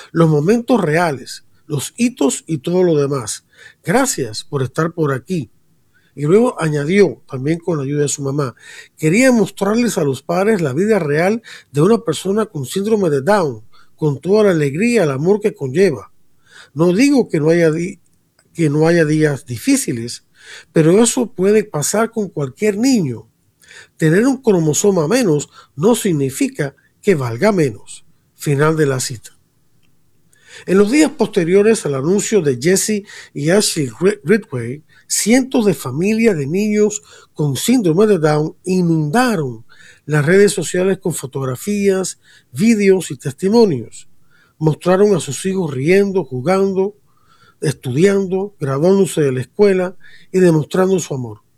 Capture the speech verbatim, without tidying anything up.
los momentos reales, los hitos y todo lo demás. Gracias por estar por aquí. Y luego añadió, también con la ayuda de su mamá, quería mostrarles a los padres la vida real de una persona con síndrome de Down, con toda la alegría y el amor que conlleva. No digo que no haya, di que no haya días difíciles, pero eso puede pasar con cualquier niño. Tener un cromosoma menos no significa que valga menos. Final de la cita. En los días posteriores al anuncio de Jesse y Ashley Ridgway, cientos de familias de niños con síndrome de Down inundaron las redes sociales con fotografías, vídeos y testimonios. Mostraron a sus hijos riendo, jugando, estudiando, graduándose de la escuela y demostrando su amor.